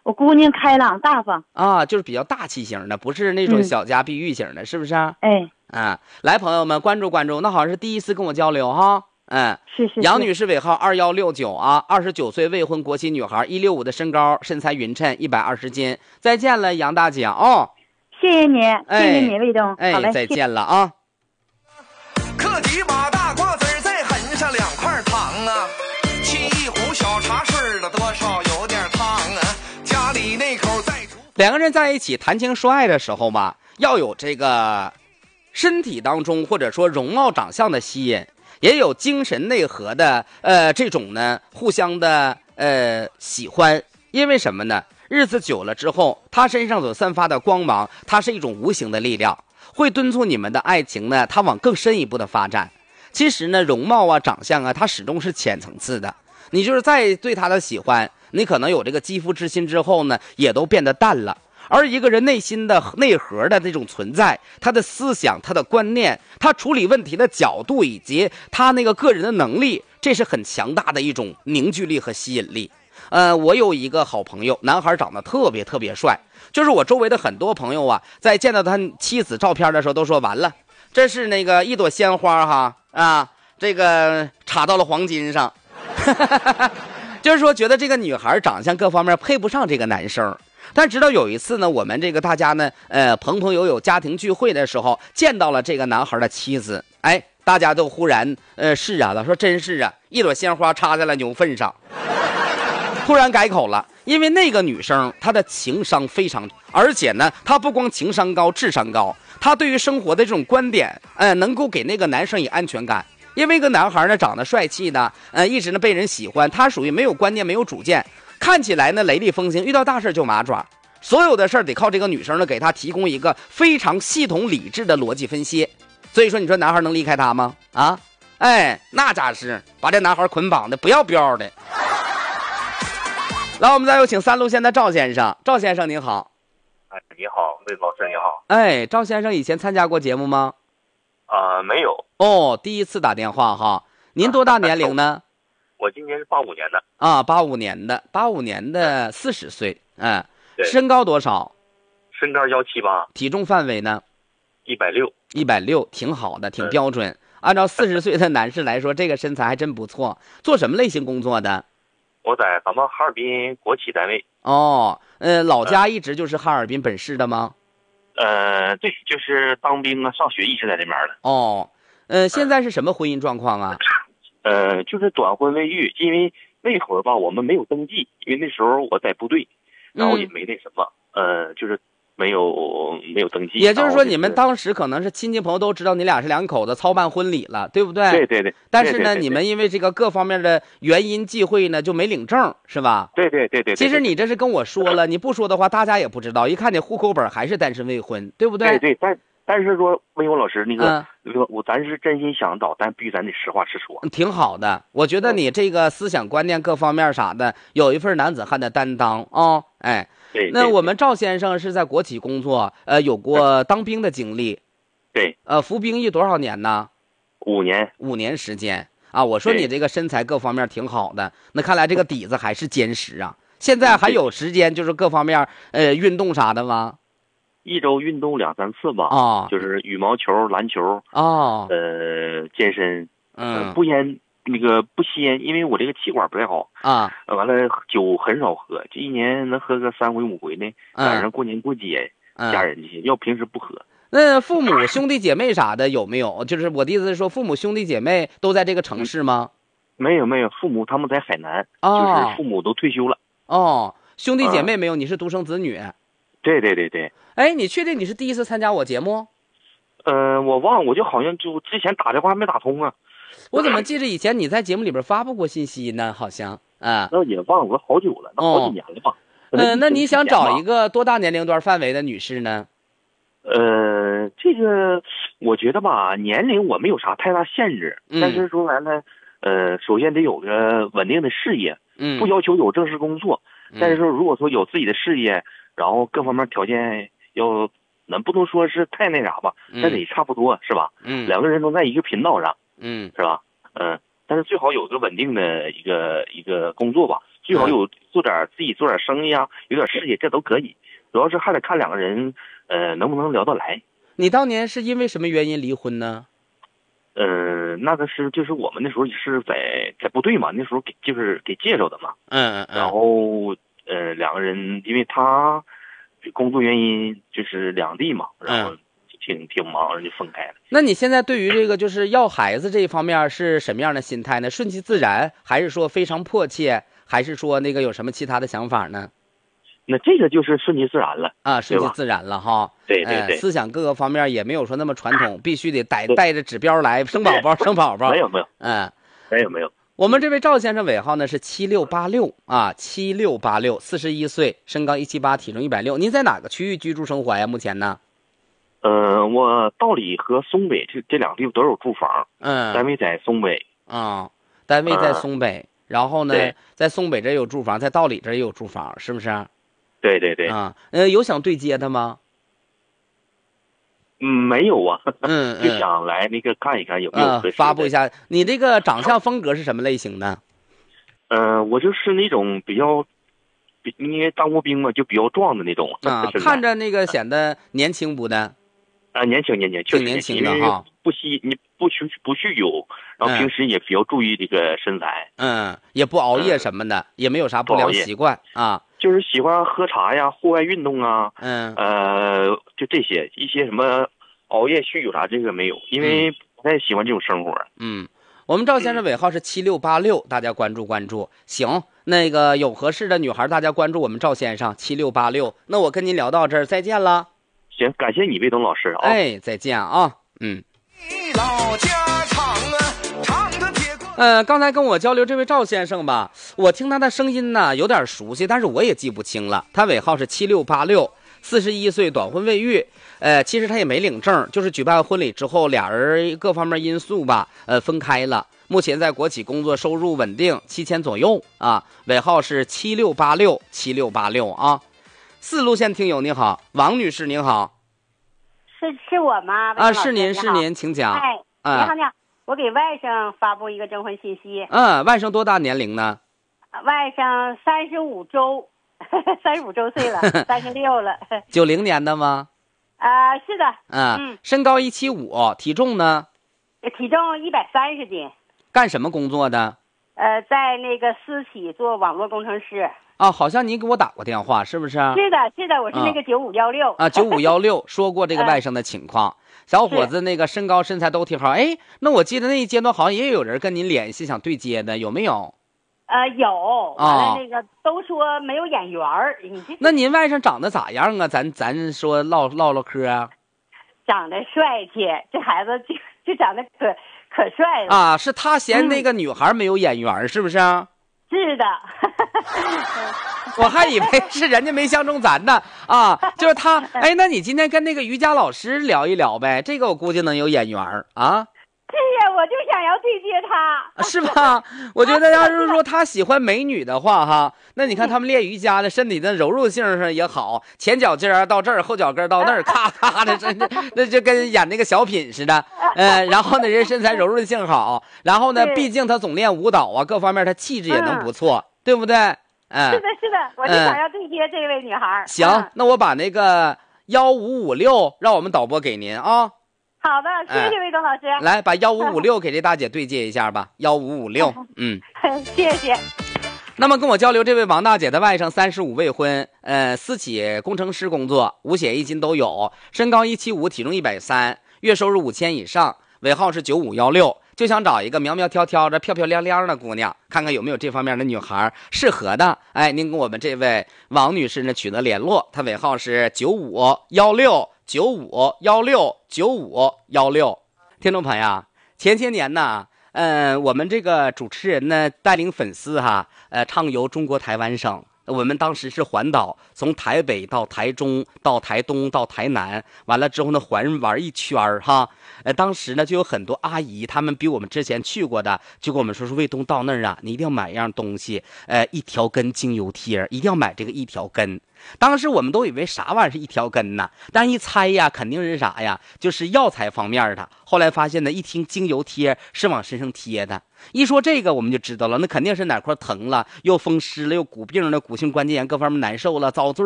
我姑娘开朗大方啊，就是比较大气型的，不是那种小家碧玉型的，是不是？ 哎， 啊，来，朋友们关注关注，那好像是第一次跟我交流哈。 是杨女士尾号2169啊，29岁未婚国企女孩，165的身高，身材匀称，120斤。再见了，杨大姐哦。 谢谢你，谢谢你，卫东。好嘞， 再见了啊。 嗑几把大瓜子儿，再狠下2块糖啊，沏一壶小茶水的，多少有点烫啊。家里那口在两个人在一起谈情说爱的时候吧，要有这个身体当中或者说容貌长相的吸引，也有精神内核的这种呢互相的喜欢。因为什么呢？日子久了之后，他身上所散发的光芒，它是一种无形的力量，会敦促你们的爱情呢它往更深一步的发展。其实呢，容貌啊长相啊，它始终是浅层次的，你就是再对他的喜欢，你可能有这个肌肤之心之后呢，也都变得淡了。而一个人内心的内核的这种存在，他的思想，他的观念，他处理问题的角度，以及他那个个人的能力，这是很强大的一种凝聚力和吸引力。我有一个好朋友，男孩长得特别特别帅，就是我周围的很多朋友啊，在见到他妻子照片的时候都说，完了，这是那个一朵鲜花哈啊，这个插到了黄金上。就是说觉得这个女孩长相各方面配不上这个男生。但直到有一次呢，我们这个大家呢朋朋友友家庭聚会的时候，见到了这个男孩的妻子，哎，大家都忽然释然了，说真是啊，一朵鲜花插在了牛粪上。突然改口了，因为那个女生她的情商非常，而且呢她不光情商高，智商高，她对于生活的这种观点能够给那个男生以安全感。因为一个男孩呢长得帅气的一直呢被人喜欢，他属于没有观念没有主见，看起来呢雷厉风行，遇到大事就麻爪，所有的事儿得靠这个女生呢给他提供一个非常系统理智的逻辑分析。所以说你说男孩能离开他吗？啊，哎，那咋是把这男孩捆绑的不要不要的。来，我们再有请3路线的赵先生。赵先生您好。 哎，你好，魏老师你好。 哎，赵先生以前参加过节目吗？ 没有。 哦，第一次打电话哈。您多大年龄呢？ 我今年是85年的。 啊，85年的，85年的40岁。身高多少？ 身高178。 体重范围呢 ？160。 160，挺好的，挺标准。按照40岁的男士来说，这个身材还真不错。做什么类型工作的？ 我在咱们哈尔滨国企单位。 哦，老家一直就是哈尔滨本市的吗？ 对，就是当兵啊，上学一直在那边的。 哦，现在是什么婚姻状况啊？ 就是短婚未育，因为那会儿吧，我们没有登记，因为那时候我在部队，然后也没那什么，就是没有登记。 也就是说，你们当时可能是亲戚朋友都知道你俩是2口子操办婚礼了，对不对？ 对。 但是呢，你们因为这个各方面的原因忌讳呢，就没领证，是吧？ 对。 其实你这是跟我说了，你不说的话，大家也不知道。一看你户口本还是单身未婚，对不对？ 对。但是说，魏勇老师，那个，咱是真心想找，但必须咱得实话实说。 挺好的，我觉得你这个思想观念各方面啥的，有一份男子汉的担当啊。哎， 对。 那我们赵先生是在国企工作，有过当兵的经历。 对。 服兵役多少年呢 ？5年。 5年时间啊！我说你这个身材各方面挺好的，那看来这个底子还是坚实啊。现在还有时间就是各方面运动啥的吗？ 一周运动2、3次吧。就是羽毛球、篮球。健身。不烟，那个不吸烟，因为我这个气管不太好啊。 完了，酒很少喝，这1年能喝个3回5回呢。赶上过年过节，家人这些，要平时不喝。 那父母兄弟姐妹啥的有没有？就是我的意思是说，父母兄弟姐妹都在这个城市吗？ 没有，父母他们在海南，就是父母都退休了。 兄弟姐妹没有，你是独生子女。 对。 哎，你确定你是第一次参加我节目？ 我忘了，我就好像就之前打电话没打通啊。 我怎么记着以前你在节目里边发布过信息呢？好像那也忘了好久了，那好几年了吧。 那你想找一个多大年龄段范围的女士呢？ 这个我觉得吧，年龄我没有啥太大限制，但是说完了，首先得有个稳定的事业，不要求有正式工作，但是说如果说有自己的事业，然后各方面条件要，不能说是太那啥吧，但得差不多是吧？两个人都在一个频道上，是吧？但是最好有个稳定的一个工作吧。 最好有自己做点生意啊，有点事业，这都可以。主要是还得看两个人能不能聊得来。 你当年是因为什么原因离婚呢？ 那个就是我们那时候是在部队嘛，那时候给介绍的嘛。然后两个人因为他工作原因就是两地嘛，然后挺忙，就分开了。 那你现在对于这个就是要孩子这一方面是什么样的心态呢？顺其自然，还是说非常迫切，还是说那个有什么其他的想法呢？ 那这个就是顺其自然了啊，顺其自然了哈。 对， 思想各个方面也没有说那么传统，必须得带着指标来生宝宝。 没有，没有。 我们这位赵先生尾号呢是7686啊，7686，41岁，身高178，体重160。您在哪个区域居住生活呀？目前呢？ 我道里和松北这两个地方都有住房。单位在松北。 单位在松北。然后呢，在松北这有住房，在道里这也有住房，是不是？ 对。 有想对接的吗？ 没有啊。就想来那个看一看有没有合适的。 发布一下，你这个长相风格是什么类型的？ 我就是那种比较，因为当过兵嘛，就比较壮的那种。 看着那个显得年轻不的。 年轻， 挺年轻的哈。 不酗酒，然后平时也比较注意这个身材。 也不熬夜什么的，也没有啥不良习惯啊。 就是喜欢喝茶呀，户外运动啊。就这些一些什么熬夜酗酒啥这个没有，因为不太喜欢这种生活。 我们赵先生尾号是7686，大家关注。行，那个有合适的女孩，大家关注我们赵先生7686。那我跟您聊到这儿，再见了。 行，感谢你，魏东老师啊。 再见啊。 老家唱的铁歌。 刚才跟我交流这位赵先生吧，我听他的声音呢有点熟悉，但是我也记不清了。他尾号是7686， 41岁，短婚未育。其实他也没领证，就是举办婚礼之后，俩人各方面因素吧，分开了。目前在国企工作，收入稳定，7000左右啊。尾号是7686啊。4路线听友你好，王女士您好。 是我吗？ 是您，请讲。 你好，我给外甥发布一个征婚信息。 外甥多大年龄呢？ 外甥35周，35周岁了，36了。 90年的吗？ 是的。 身高175，体重呢？ 体重130斤。 干什么工作的？ 在那个私企做网络工程师。 好像您给我打过电话，是不是？ 是的，我是那个9516。 9516说过这个外甥的情况。小伙子那个身高身材都挺好。那我记得那一阶段好像也有人跟您联系想对接的，有没有？ 有。完了那个都说没有眼缘儿。 那您外甥长得咋样啊？咱说唠嗑啊。 长得帅气，这孩子就长得可帅了是他嫌那个女孩没有眼缘，是不是？ 是的。 我还以为是人家没相中咱呢就是他。那你今天跟那个瑜伽老师聊一聊呗，这个我估计能有眼缘啊。 是呀，我就想要对接他。 是吧？我觉得要是说他喜欢美女的话那你看他们练瑜伽的身体的柔韧性上也好，前脚尖到这儿，后脚跟到那儿，咔咔的，那就跟演那个小品似的。然后呢，人身材柔韧性好，然后呢，毕竟他总练舞蹈各方面他气质也能不错，对不对？ 是的，我就想要对接这位女孩。 行，那我把那个1556让我们导播给您啊。 好的，谢谢魏东老师。 来，把1556给这大姐对接一下吧，1556。 谢谢。 那么跟我交流这位王大姐的外甥35未婚，私企工程师工作，五险一金都有，身高175，体重130，月收入5000以上，尾号是9516，就想找一个苗苗条条的漂漂亮亮的姑娘，看看有没有这方面的女孩适合的。您跟我们这位王女士呢取得联络，她尾号是951695169516。听众朋友，前些年呢我们这个主持人呢带领粉丝畅游中国台湾省，我们当时是环岛，从台北到台中到台东到台南，完了之后呢玩一圈当时呢就有很多阿姨，他们比我们之前去过的就跟我们说卫东到那儿你一定要买一样东西，一条根精油贴，一定要买这个一条根。当时我们都以为啥玩意儿是一条根呢，但一猜肯定是啥呀，就是药材方面的。 后来发现呢，一听精油贴是往身上贴的，一说这个我们就知道了，那肯定是哪块疼了，又风湿了，又骨病了，骨性关节炎各方面难受了，遭罪